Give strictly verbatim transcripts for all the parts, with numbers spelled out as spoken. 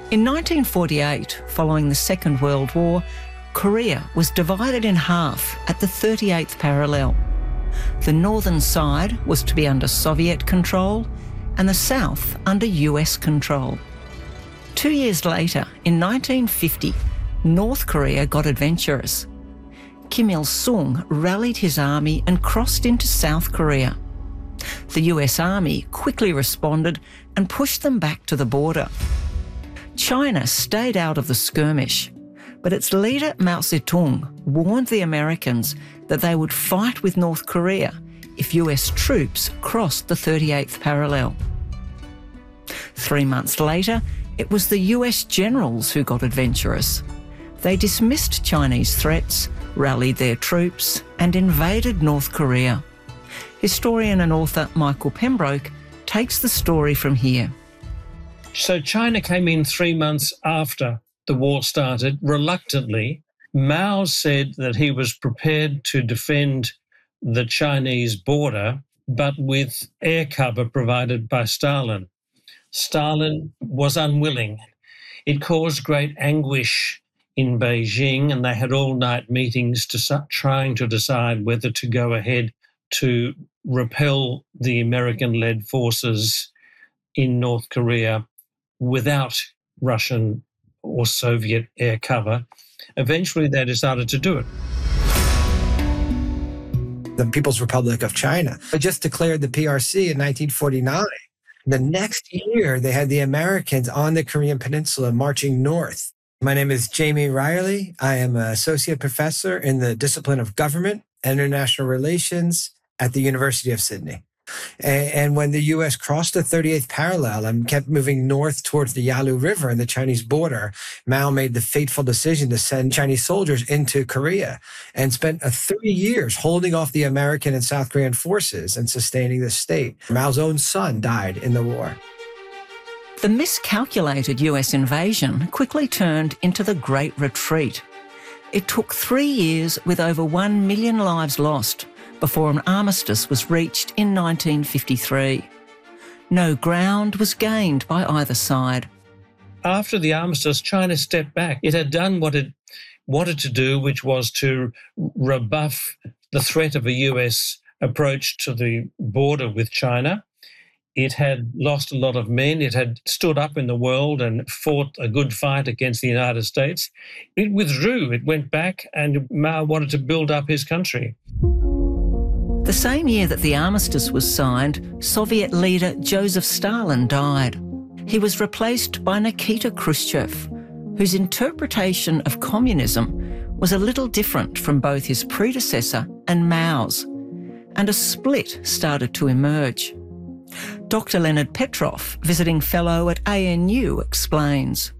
In nineteen forty-eight, following the Second World War, Korea was divided in half at the thirty-eighth parallel. The northern side was to be under Soviet control and the south under U S control. Two years later, in nineteen fifty, North Korea got adventurous. Kim Il-sung rallied his army and crossed into South Korea. The U S Army quickly responded and pushed them back to the border. China stayed out of the skirmish, but its leader Mao Zedong warned the Americans that they would fight with North Korea if U S troops crossed the thirty-eighth parallel. Three months later, it was the U S generals who got adventurous. They dismissed Chinese threats, rallied their troops and invaded North Korea. Historian and author Michael Pembroke takes the story from here. So China came in three months after the war started, reluctantly. Mao said that he was prepared to defend the Chinese border, but with air cover provided by Stalin. Stalin was unwilling. It caused great anguish in Beijing, and they had all-night meetings to trying to decide whether to go ahead to repel the American-led forces in North Korea without Russian or Soviet air cover. Eventually, they decided to do it. The People's Republic of China just declared the P R C in nineteen forty-nine. The next year, they had the Americans on the Korean Peninsula marching north. My name is Jamie Riley. I am an associate professor in the discipline of government and international relations at the University of Sydney. And when the U S crossed the thirty-eighth parallel and kept moving north towards the Yalu River and the Chinese border, Mao made the fateful decision to send Chinese soldiers into Korea and spent uh, three years holding off the American and South Korean forces and sustaining the state. Mao's own son died in the war. The miscalculated U S invasion quickly turned into the Great Retreat. It took three years with over one million lives lost before an armistice was reached in nineteen fifty-three. No ground was gained by either side. After the armistice, China stepped back. It had done what it wanted to do, which was to rebuff the threat of a U S approach to the border with China. It had lost a lot of men. It had stood up in the world and fought a good fight against the United States. It withdrew. It went back, and Mao wanted to build up his country. The same year that the armistice was signed, Soviet leader Joseph Stalin died. He was replaced by Nikita Khrushchev, whose interpretation of communism was a little different from both his predecessor and Mao's, and a split started to emerge. Doctor Leonard Petrov, visiting fellow at A N U, explains.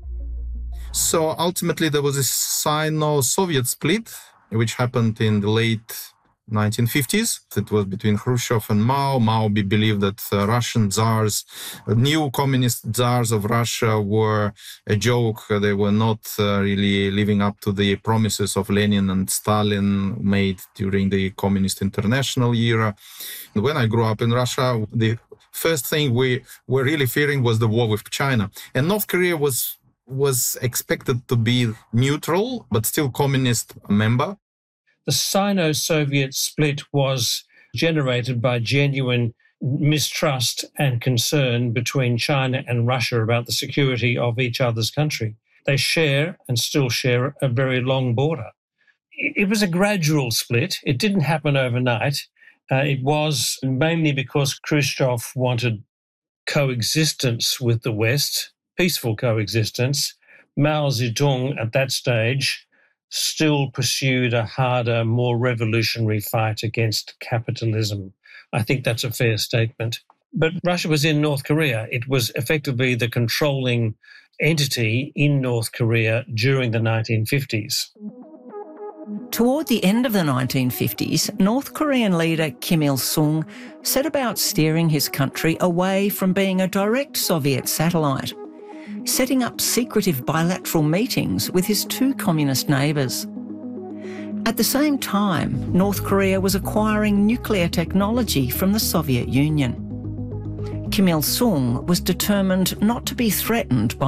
So ultimately there was a Sino-Soviet split, which happened in the late nineteen fifties. It was between Khrushchev and Mao. Mao believed that uh, Russian czars, uh, new communist czars of Russia were a joke. They were not uh, really living up to the promises of Lenin and Stalin made during the Communist International era. When I grew up in Russia, the first thing we were really fearing was the war with China. And North Korea was was expected to be neutral, but still communist member. The Sino-Soviet split was generated by genuine mistrust and concern between China and Russia about the security of each other's country. They share and still share a very long border. It was a gradual split. It didn't happen overnight. Uh, it was mainly because Khrushchev wanted coexistence with the West, peaceful coexistence. Mao Zedong at that stage still pursued a harder, more revolutionary fight against capitalism. I think that's a fair statement. But Russia was in North Korea. It was effectively the controlling entity in North Korea during the nineteen fifties. Toward the end of the nineteen fifties, North Korean leader Kim Il-sung set about steering his country away from being a direct Soviet satellite, setting up secretive bilateral meetings with his two communist neighbours. At the same time, North Korea was acquiring nuclear technology from the Soviet Union. Kim Il-sung was determined not to be threatened by